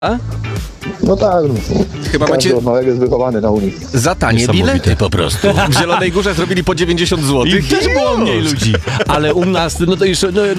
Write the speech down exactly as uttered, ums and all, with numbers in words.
A? No tak, no. Chyba Każdy macie od małego jest wychowany na Unii. za tanie bilety po prostu. W Zielonej Górze zrobili po dziewięćdziesiąt złotych. I też było mniej ludzi. Ale u nas, no to już... No,